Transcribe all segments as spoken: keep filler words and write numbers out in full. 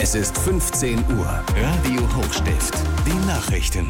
Es ist fünfzehn Uhr. Radio Hochstift. Die Nachrichten.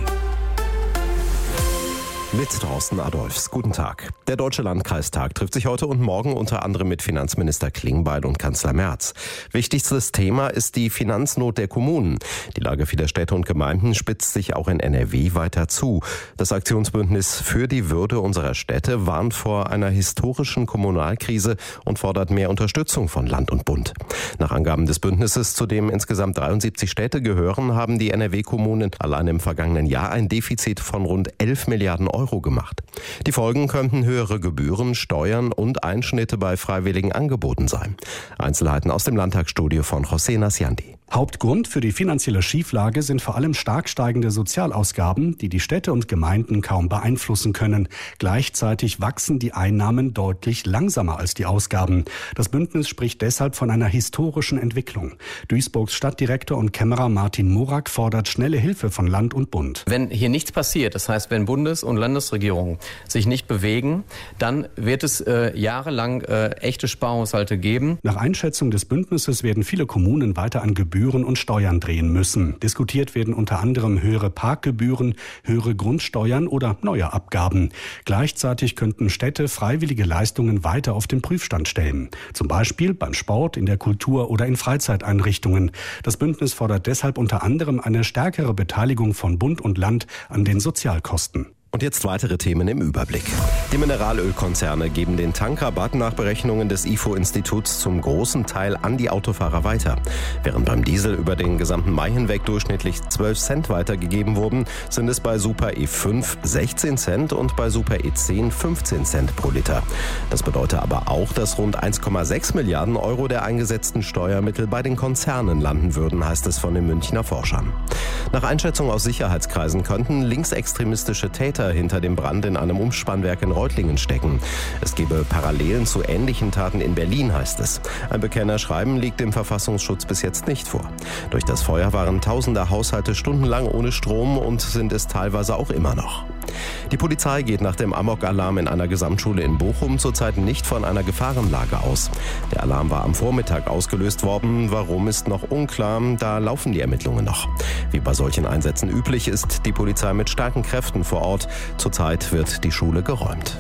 Mit Thorsten Adolfs. Guten Tag. Der Deutsche Landkreistag trifft sich heute und morgen unter anderem mit Finanzminister Klingbeil und Kanzler Merz. Wichtigstes Thema ist die Finanznot der Kommunen. Die Lage vieler Städte und Gemeinden spitzt sich auch in N R W weiter zu. Das Aktionsbündnis für die Würde unserer Städte warnt vor einer historischen Kommunalkrise und fordert mehr Unterstützung von Land und Bund. Nach Angaben des Bündnisses, zu dem insgesamt dreiundsiebzig Städte gehören, haben die N R W-Kommunen allein im vergangenen Jahr ein Defizit von rund elf Milliarden Euro gemacht. Die Folgen könnten höhere Gebühren, Steuern und Einschnitte bei freiwilligen Angeboten sein. Einzelheiten aus dem Landtagsstudio von José Nasciandi. Hauptgrund für die finanzielle Schieflage sind vor allem stark steigende Sozialausgaben, die die Städte und Gemeinden kaum beeinflussen können. Gleichzeitig wachsen die Einnahmen deutlich langsamer als die Ausgaben. Das Bündnis spricht deshalb von einer historischen Entwicklung. Duisburgs Stadtdirektor und Kämmerer Martin Morak fordert schnelle Hilfe von Land und Bund. Wenn hier nichts passiert, das heißt, wenn Bundes- und Landesregierungen sich nicht bewegen, dann wird es äh, jahrelang äh, echte Sparhaushalte geben. Nach Einschätzung des Bündnisses werden viele Kommunen weiter an Gebühren und Steuern drehen müssen. Diskutiert werden unter anderem höhere Parkgebühren, höhere Grundsteuern oder neue Abgaben. Gleichzeitig könnten Städte freiwillige Leistungen weiter auf den Prüfstand stellen. Zum Beispiel beim Sport, in der Kultur oder in Freizeiteinrichtungen. Das Bündnis fordert deshalb unter anderem eine stärkere Beteiligung von Bund und Land an den Sozialkosten. Und jetzt weitere Themen im Überblick. Die Mineralölkonzerne geben den Tankrabatt nach Berechnungen des I F O-Instituts zum großen Teil an die Autofahrer weiter. Während beim Diesel über den gesamten Mai hinweg durchschnittlich zwölf Cent weitergegeben wurden, sind es bei Super E fünf sechzehn Cent und bei Super E zehn fünfzehn Cent pro Liter. Das bedeutet aber auch, dass rund eins Komma sechs Milliarden Euro der eingesetzten Steuermittel bei den Konzernen landen würden, heißt es von den Münchner Forschern. Nach Einschätzung aus Sicherheitskreisen könnten linksextremistische Täter hinter dem Brand in einem Umspannwerk in Reutlingen stecken. Es gebe Parallelen zu ähnlichen Taten in Berlin, heißt es. Ein Bekennerschreiben liegt dem Verfassungsschutz bis jetzt nicht vor. Durch das Feuer waren tausende Haushalte stundenlang ohne Strom und sind es teilweise auch immer noch. Die Polizei geht nach dem Amok-Alarm in einer Gesamtschule in Bochum zurzeit nicht von einer Gefahrenlage aus. Der Alarm war am Vormittag ausgelöst worden. Warum, ist noch unklar. Da laufen die Ermittlungen noch. Wie bei solchen Einsätzen üblich, ist die Polizei mit starken Kräften vor Ort. Zurzeit wird die Schule geräumt.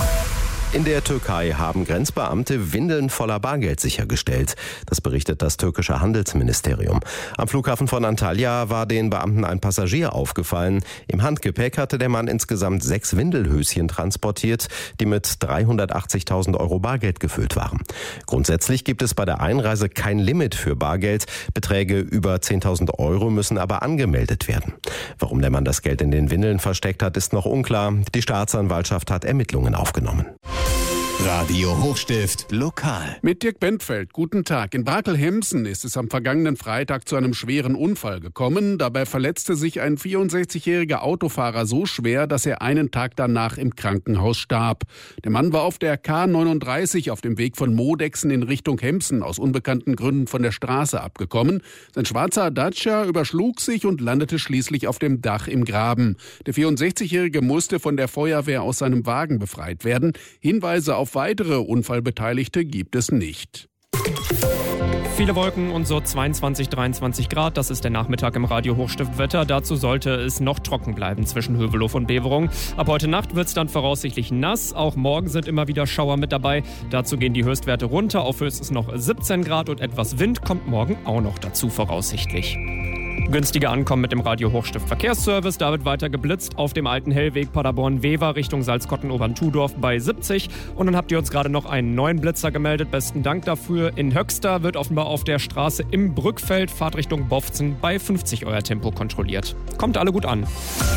In der Türkei haben Grenzbeamte Windeln voller Bargeld sichergestellt. Das berichtet das türkische Handelsministerium. Am Flughafen von Antalya war den Beamten ein Passagier aufgefallen. Im Handgepäck hatte der Mann insgesamt sechs Windelhöschen transportiert, die mit dreihundertachtzigtausend Euro Bargeld gefüllt waren. Grundsätzlich gibt es bei der Einreise kein Limit für Bargeld. Beträge über zehntausend Euro müssen aber angemeldet werden. Warum der Mann das Geld in den Windeln versteckt hat, ist noch unklar. Die Staatsanwaltschaft hat Ermittlungen aufgenommen. Radio Hochstift lokal. Mit Dirk Bentfeld. Guten Tag. In Brakel-Hemsen ist es am vergangenen Freitag zu einem schweren Unfall gekommen. Dabei verletzte sich ein vierundsechzigjähriger Autofahrer so schwer, dass er einen Tag danach im Krankenhaus starb. Der Mann war auf der K neununddreißig auf dem Weg von Modexen in Richtung Hemsen aus unbekannten Gründen von der Straße abgekommen. Sein schwarzer Dacia überschlug sich und landete schließlich auf dem Dach im Graben. Der vierundsechzigjährige musste von der Feuerwehr aus seinem Wagen befreit werden. Hinweise auf weitere Unfallbeteiligte gibt es nicht. Viele Wolken und so zweiundzwanzig, dreiundzwanzig Grad. Das ist der Nachmittag im Radio Hochstift Wetter. Dazu sollte es noch trocken bleiben zwischen Hövelow und Beverung. Ab heute Nacht wird es dann voraussichtlich nass. Auch morgen sind immer wieder Schauer mit dabei. Dazu gehen die Höchstwerte runter. Auf höchstens noch siebzehn Grad und etwas Wind kommt morgen auch noch dazu voraussichtlich. Günstige Ankommen mit dem Radio Hochstift Verkehrsservice. Da wird weiter geblitzt auf dem alten Hellweg Paderborn-Wever Richtung Salzkotten-Obern-Tudorf bei siebzig. Und dann habt ihr uns gerade noch einen neuen Blitzer gemeldet. Besten Dank dafür. In Höxter wird offenbar auf der Straße im Brückfeld Fahrtrichtung Bofzen bei fünfzig euer Tempo kontrolliert. Kommt alle gut an.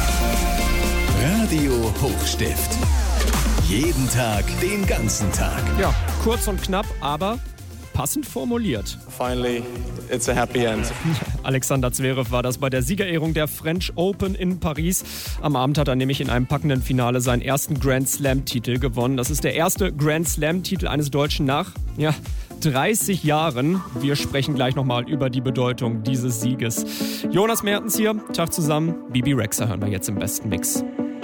Radio Hochstift. Jeden Tag, den ganzen Tag. Ja, kurz und knapp, aber passend formuliert. Finally, it's a happy end. Alexander Zverev war das bei der Siegerehrung der French Open in Paris. Am Abend hat er nämlich in einem packenden Finale seinen ersten Grand Slam-Titel gewonnen. Das ist der erste Grand Slam-Titel eines Deutschen nach, ja, dreißig Jahren. Wir sprechen gleich nochmal über die Bedeutung dieses Sieges. Jonas Mertens hier, Tag zusammen. Bibi Rexha hören wir jetzt im besten Mix.